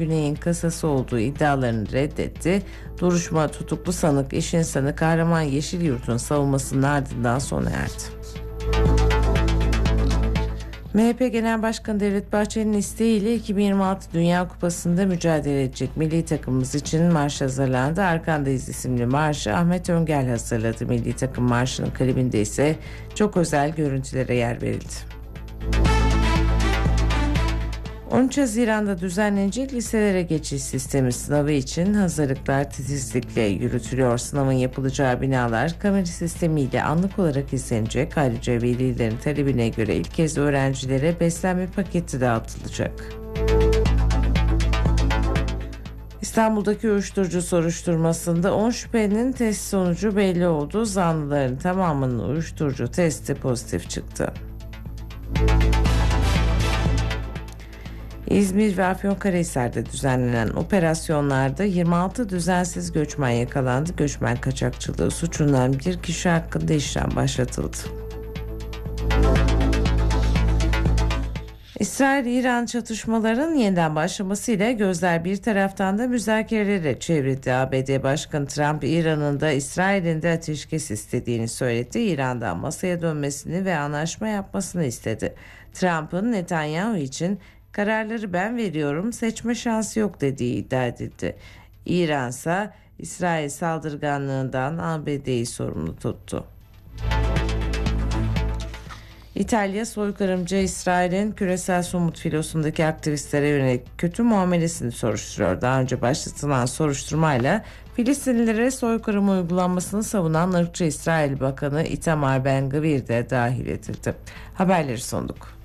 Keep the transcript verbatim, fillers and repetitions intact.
Güney'in kasası olduğu iddialarını reddetti. Duruşma tutuklu sanık, iş insanı Kahraman Yeşilyurt'un savunmasının ardından sona erdi. M H P Genel Başkanı Devlet Bahçeli'nin isteğiyle iki bin yirmi altı Dünya Kupası'nda mücadele edecek milli takımımız için marş hazırlandı. Arkandayız isimli marşı Ahmet Öngel hazırladı. Milli takım marşının klibinde ise çok özel görüntülere yer verildi. on üç Haziran'da düzenlenecek liselere geçiş sistemi sınavı için hazırlıklar titizlikle yürütülüyor. Sınavın yapılacağı binalar kamera sistemiyle anlık olarak izlenecek. Ayrıca velilerin talebine göre ilk kez öğrencilere beslenme paketi dağıtılacak. İstanbul'daki uyuşturucu soruşturmasında on şüphelinin test sonucu belli oldu. Zanlıların tamamının uyuşturucu testi pozitif çıktı. İzmir ve Afyonkarahisar'da düzenlenen operasyonlarda yirmi altı düzensiz göçmen yakalandı. Göçmen kaçakçılığı suçundan bir kişi hakkında işlem başlatıldı. İsrail-İran çatışmaların yeniden başlamasıyla gözler bir taraftan da müzakerelere çevrildi. A B D Başkanı Trump, İran'ın da İsrail'in de ateşkes istediğini söyledi. İran'dan masaya dönmesini ve anlaşma yapmasını istedi. Trump'ın Netanyahu için kararları ben veriyorum, seçme şansı yok dediği iddia edildi. İran ise İsrail saldırganlığından A B D'yi sorumlu tuttu. İtalya soykırımcı İsrail'in küresel somut filosundaki aktivistlere yönelik kötü muamelesini soruşturuyor. Daha önce başlatılan soruşturmayla Filistinlilere soykırım uygulanmasını savunan ırkçı İsrail Bakanı Itamar Ben Gvir de dahil edildi. Haberleri sunduk.